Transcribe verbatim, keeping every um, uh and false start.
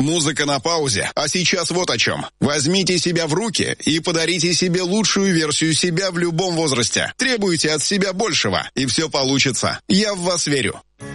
Музыка на паузе, а сейчас вот о чем. Возьмите себя в руки и подарите себе лучшую версию себя в любом возрасте. Требуйте от себя большего, и все получится. Я в вас верю.